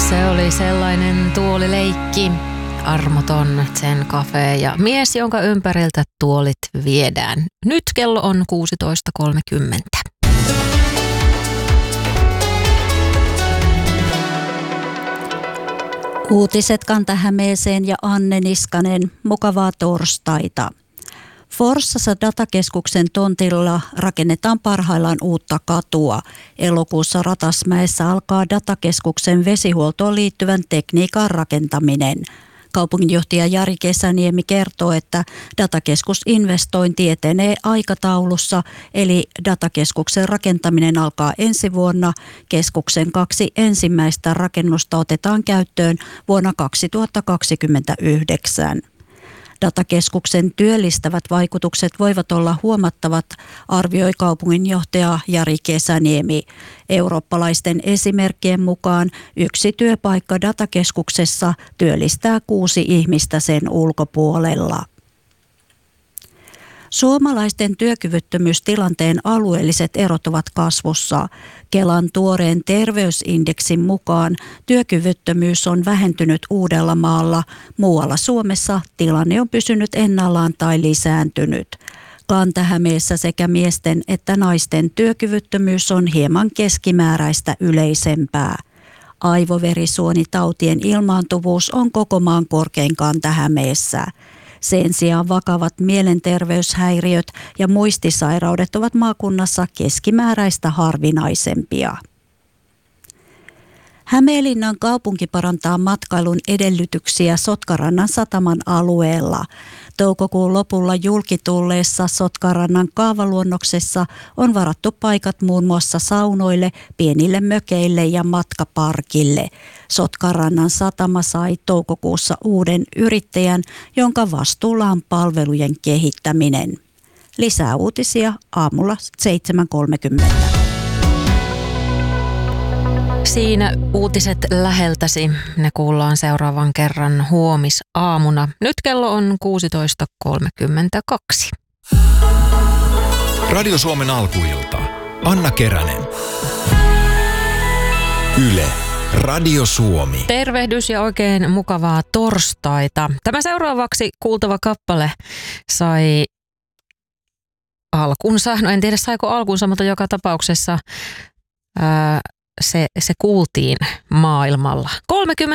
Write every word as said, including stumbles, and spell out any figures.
Se oli sellainen tuolileikki, armoton Zen Cafe ja mies, jonka ympäriltä tuolit viedään. Nyt kello on kuusitoista kolmekymmentä. Uutiset Kanta-Hämeeseen ja Anne Niskanen. Mukavaa torstaita. Forssassa datakeskuksen tontilla rakennetaan parhaillaan uutta katua. Elokuussa Ratasmäessä alkaa datakeskuksen vesihuoltoon liittyvän tekniikan rakentaminen. Kaupunginjohtaja Jari Kesäniemi kertoo, että datakeskusinvestointi etenee aikataulussa, eli datakeskuksen rakentaminen alkaa ensi vuonna. Keskuksen kaksi ensimmäistä rakennusta otetaan käyttöön vuonna kaksituhattakaksikymmentäyhdeksän. Datakeskuksen työllistävät vaikutukset voivat olla huomattavat, arvioi kaupunginjohtaja Jari Kesäniemi. Eurooppalaisten esimerkkien mukaan yksi työpaikka datakeskuksessa työllistää kuusi ihmistä sen ulkopuolella. Suomalaisten työkyvyttömyystilanteen alueelliset erot ovat kasvussa. Kelan tuoreen terveysindeksin mukaan työkyvyttömyys on vähentynyt Uudellamaalla. Muualla Suomessa tilanne on pysynyt ennallaan tai lisääntynyt. Kanta-Hämeessä sekä miesten että naisten työkyvyttömyys on hieman keskimääräistä yleisempää. Aivoverisuonitautien ilmaantuvuus on koko maan korkein Kanta-Hämeessä. Sen sijaan vakavat mielenterveyshäiriöt ja muistisairaudet ovat maakunnassa keskimääräistä harvinaisempia. Hämeenlinnan kaupunki parantaa matkailun edellytyksiä Sotkarannan sataman alueella. Toukokuun lopulla julkitulleessa Sotkarannan kaavaluonnoksessa on varattu paikat muun muassa saunoille, pienille mökeille ja matkaparkille. Sotkarannan satama sai toukokuussa uuden yrittäjän, jonka vastuulla on palvelujen kehittäminen. Lisää uutisia aamulla seitsemän kolmekymmentä. Siinä uutiset läheltäsi. Ne kuullaan seuraavan kerran huomisaamuna. Nyt kello on kuusitoista kolmekymmentäkaksi. Radio Suomen alkuilta. Anna Keränen. Yle. Radio Suomi. Tervehdys ja oikein mukavaa torstaita. Tämä seuraavaksi kuultava kappale sai alkunsa. No en tiedä saiko alkunsa, mutta joka tapauksessa ää, se, se kuultiin maailmalla. kolmekymmentä